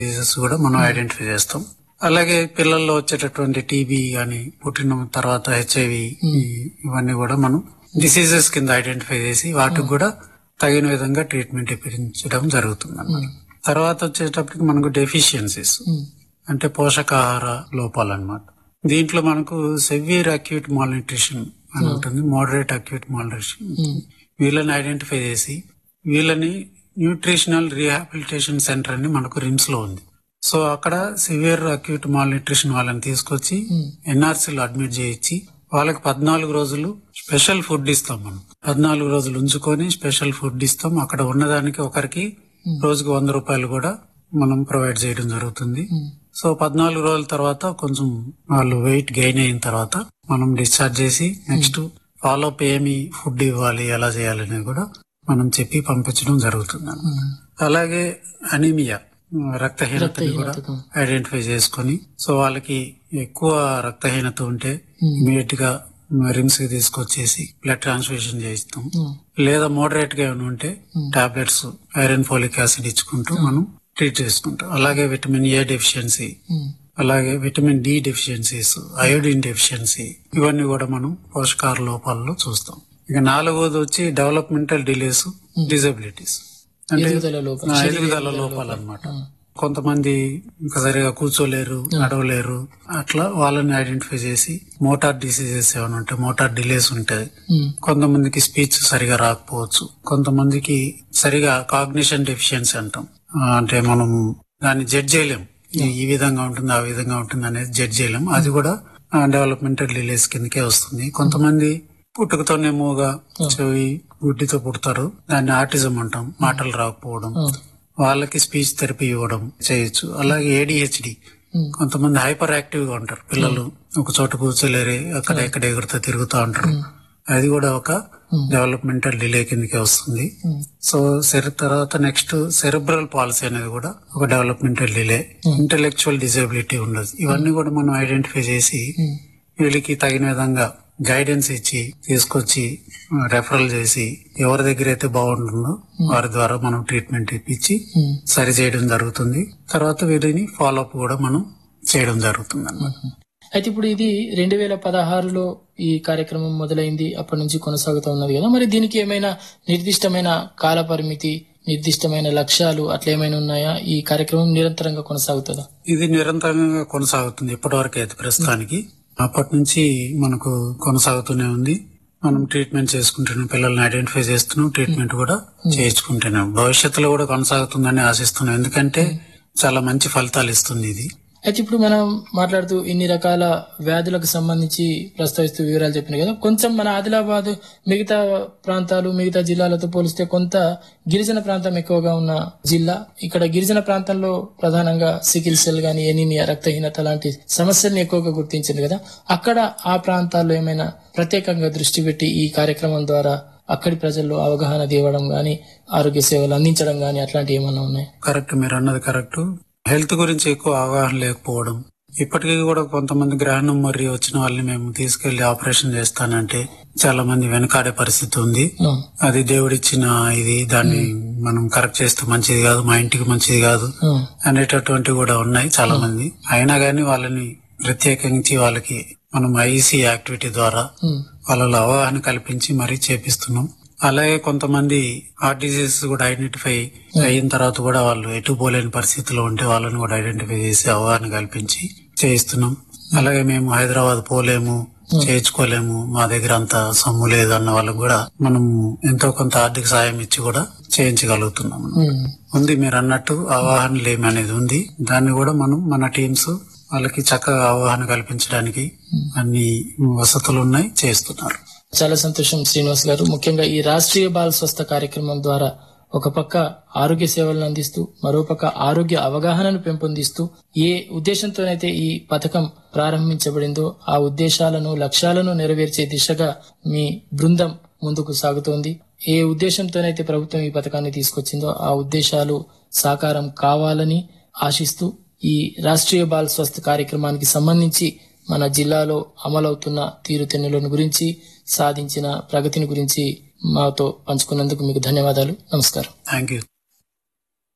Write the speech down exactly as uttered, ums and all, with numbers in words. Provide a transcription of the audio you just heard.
Diseases కూడా మనం identify చేస్తాం. అలాగే పిల్లల్లో వచ్చేటటువంటి టీబీ గాని, పుట్టిన తర్వాత హెచ్ఐవి ఇవన్నీ కూడా మనం డిసీజెస్ కింద ఐడెంటిఫై చేసి వాటికి కూడా తగిన విధంగా ట్రీట్మెంట్ ఇప్పించడం జరుగుతుంది అన్నమాట. తర్వాత వచ్చేటప్పటికి మనకు డెఫిషియన్సీస్ అంటే పోషకాహార లోపాలు అన్నమాట. దీంట్లో మనకు సెవియర్ అక్యూట్ మాల్ న్యూట్రిషన్ అని ఉంటుంది, మోడరేట్ అక్యూట్ మాల్ న్యూట్రిషన్. వీళ్ళని ఐడెంటిఫై చేసి వీళ్ళని న్యూట్రిషనల్ రీహాబిలిటేషన్ సెంటర్ అని మనకు రిమ్స్ లో ఉంది. సో అక్కడ సివియర్ అక్యూట్ మాల్ న్యూట్రిషన్ వాళ్ళని తీసుకొచ్చి ఎన్ఆర్సీలో అడ్మిట్ చేయించి వాళ్ళకి పద్నాలుగు రోజులు స్పెషల్ ఫుడ్ ఇస్తాం. మనం పద్నాలుగు రోజులు ఉంచుకొని స్పెషల్ ఫుడ్ ఇస్తాం. అక్కడ ఉన్నదానికి ఒకరికి రోజుకి వంద రూపాయలు కూడా మనం ప్రొవైడ్ చేయడం జరుగుతుంది. సో పద్నాలుగు రోజుల తర్వాత కొంచెం వాళ్ళు వెయిట్ గెయిన్ అయిన తర్వాత మనం డిశ్చార్జ్ చేసి నెక్స్ట్ ఫాలోఅప్ ఏమి ఫుడ్ ఇవ్వాలి, ఎలా చేయాలనేది కూడా మనం చెప్పి పంపించడం జరుగుతుంది. అలాగే అనీమియా రక్తహీనతని కూడా ఐడెంటిఫై చేసుకుని సో వాళ్ళకి ఎక్కువ రక్తహీనత ఉంటే ఇమీడియట్ గా రిమ్స్ కి తీసుకొచ్చేసి బ్లడ్ ట్రాన్స్ఫ్యూషన్ చేయిస్తాం. లేదా మోడరేట్ గా ఏమైనా ఉంటే టాబ్లెట్స్ ఐరన్ ఫోలిక్ యాసిడ్ ఇచ్చుకుంటూ మనం ట్రీట్ చేసుకుంటాం. అలాగే విటమిన్ ఏ డెఫిషియన్సీ, అలాగే vitamin D deficiencies, iodine deficiency ఇవన్నీ కూడా మనం పోషకాహార లోపాలలో చూస్తాం. ఇక నాలుగోది వచ్చి డెవలప్మెంటల్ డిలేస్, డిజబిలిటీస్ అంటే ఎదుగుదల లోపాలు అన్నమాట. కొంతమంది ఇంకా సరిగా కూర్చోలేరు, నడవలేరు, అట్లా వాళ్ళని ఐడెంటిఫై చేసి మోటార్ డిసీజెస్ ఏమైనా ఉంటాయి, మోటార్ డిలేస్ ఉంటాయి. కొంతమందికి స్పీచ్ సరిగా రాకపోవచ్చు, కొంతమందికి సరిగా కాగ్నిషన్ డెఫిషియన్సీ అంటాం. అంటే మనం దాన్ని జడ్జ్ చేయలేం, ఈ విధంగా ఉంటుంది ఆ విధంగా ఉంటుంది అనేది జడ్జ్ చేయలేం. అది కూడా డెవలప్మెంటల్ డిలేస్ కిందకే వస్తుంది. కొంతమంది పుట్టుకతోనే మూగా చెవి గుడ్డితో పుడతారు, దాన్ని ఆటిజం అంటాం, మాటలు రాకపోవడం, వాళ్ళకి స్పీచ్ థెరపీ ఇవ్వడం చేయొచ్చు. అలాగే ఏడిహెచ్డి, కొంతమంది హైపర్ యాక్టివ్ గా ఉంటారు పిల్లలు, ఒక చోట కూర్చోలేరు, అక్కడ ఎక్కడ ఎగురుతా తిరుగుతూ ఉంటారు. అది కూడా ఒక డెవలప్మెంటల్ డిలే కిందకే వస్తుంది. సో తర్వాత నెక్స్ట్ సెరెబ్రల్ పాలసీ అనేది కూడా ఒక డెవలప్మెంటల్ డిలే. ఇంటెలెక్చువల్ డిజబిలిటీ ఉండదు. ఇవన్నీ కూడా మనం ఐడెంటిఫై చేసి వీళ్ళకి తగిన విధంగా గైడెన్స్ ఇచ్చి తీసుకొచ్చి రెఫరల్ చేసి ఎవరి దగ్గర అయితే బాగుంటుందో వారి ద్వారా మనం ట్రీట్మెంట్ ఇప్పించి సరి చేయడం జరుగుతుంది. తర్వాత వీరిని ఫాలోఅప్ కూడా మనం చేయడం జరుగుతుంది అన్నమాట. అయితే ఇప్పుడు ఇది రెండు వేల పదహారులో ఈ కార్యక్రమం మొదలైంది, అప్పటి నుంచి కొనసాగుతూ ఉన్నది కదా. మరి దీనికి ఏమైనా నిర్దిష్టమైన కాల పరిమితి, నిర్దిష్టమైన లక్ష్యాలు అట్లా ఏమైనా ఉన్నాయా? ఈ కార్యక్రమం నిరంతరంగా కొనసాగుతుందా? ఇది నిరంతరంగా కొనసాగుతుంది ఇప్పటి వరకు అయితే ప్రస్తుతానికి. అప్పటి నుంచి మనకు కొనసాగుతూనే ఉంది. మనం ట్రీట్మెంట్ చేసుకుంటున్నాం, పిల్లల్ని ఐడెంటిఫై చేస్తున్నాం, ట్రీట్మెంట్ కూడా చేయించుకుంటున్నాం. భవిష్యత్తులో కూడా కొనసాగుతుందని ఆశిస్తున్నాం, ఎందుకంటే చాలా మంచి ఫలితాలు ఇస్తుంది ఇది. అయితే ఇప్పుడు మనం మాట్లాడుతూ ఇన్ని రకాల వ్యాధులకు సంబంధించి ప్రస్తావిస్తూ వివరాలు చెప్పిన కదా, కొంచెం మన ఆదిలాబాద్ మిగతా ప్రాంతాలు మిగతా జిల్లాలతో పోలిస్తే కొంత గిరిజన ప్రాంతం ఎక్కువగా ఉన్న జిల్లా. ఇక్కడ గిరిజన ప్రాంతంలో ప్రధానంగా సికిల్ సెల్ గాని, ఎనీమియా, రక్తహీనత లాంటి సమస్యల్ని ఎక్కువగా గుర్తించింది కదా. అక్కడ ఆ ప్రాంతాల్లో ఏమైనా ప్రత్యేకంగా దృష్టి పెట్టి ఈ కార్యక్రమం ద్వారా అక్కడి ప్రజల్లో అవగాహన తీయడం గాని, ఆరోగ్య సేవలు అందించడం గాని అట్లాంటివి ఏమన్నా ఉన్నాయి? కరెక్ట్, మీరు అన్నది కరెక్ట్. హెల్త్ గురించి ఎక్కువ అవగాహన లేకపోవడం, ఇప్పటికీ కూడా కొంతమంది గ్రహణం మరియు వచ్చిన వాళ్ళని మేము తీసుకెళ్లి ఆపరేషన్ చేస్తానంటే చాలా మంది వెనకాడే పరిస్థితి ఉంది. అది దేవుడిచ్చిన ఇది, దాన్ని మనం కరెక్ట్ చేస్తే మంచిది కాదు, మా ఇంటికి మంచిది కాదు అనేటటువంటివి కూడా ఉన్నాయి చాలా మంది. అయినా గానీ వాళ్ళని ప్రత్యేకించి వాళ్ళకి మనం ఐఈసీ యాక్టివిటీ ద్వారా వాళ్ళలో అవగాహన కల్పించి మరీ చేపిస్తున్నాం. అలాగే కొంతమంది హార్ట్ డిసీజ్ కూడా ఐడెంటిఫై అయిన తర్వాత కూడా వాళ్ళు ఎటు పోలేని పరిస్థితిలో ఉంటే వాళ్ళని కూడా ఐడెంటిఫై చేసి అవగాహన కల్పించి చేయిస్తున్నాం. అలాగే మేము హైదరాబాద్ పోలేము, చేయించుకోలేము, మా దగ్గర అంత సొమ్ము లేదు అన్న వాళ్ళకు కూడా మనం ఎంతో కొంత ఆర్థిక సాయం ఇచ్చి కూడా చేయించగలుగుతున్నాం. ఉంది మీరు అన్నట్టు అవగాహన లేమి అనేది ఉంది. దాన్ని కూడా మనం మన టీమ్స్ వాళ్ళకి చక్కగా అవగాహన కల్పించడానికి అన్ని వసతులు ఉన్నాయి, చేస్తున్నారు. చాలా సంతోషం శ్రీనివాస్ గారు. ముఖ్యంగా ఈ రాష్ట్రీయ బాల స్వస్థ కార్యక్రమం ద్వారా ఒక పక్క ఆరోగ్య సేవలను అందిస్తూ మరోపక్క ఆరోగ్య అవగాహనను పెంపొందిస్తూ ఏ ఉద్దేశంతోనైతే ఈ పథకం ప్రారంభించబడిందో ఆ ఉద్దేశాలను లక్ష్యాలను నెరవేర్చే దిశగా మీ బృందం ముందుకు సాగుతోంది. ఏ ఉద్దేశంతోనైతే ప్రభుత్వం ఈ పథకాన్ని తీసుకొచ్చిందో ఆ ఉద్దేశాలు సాకారం కావాలని ఆశిస్తూ ఈ రాష్ట్రీయ బాల స్వస్థ కార్యక్రమానికి సంబంధించి మన జిల్లాలో అమలవుతున్న తీరుతెన్నులను గురించి, సాధించిన ప్రగతిని గురించి మాతో పంచుకున్నందుకు మీకు ధన్యవాదాలు. నమస్కారం. Thank you.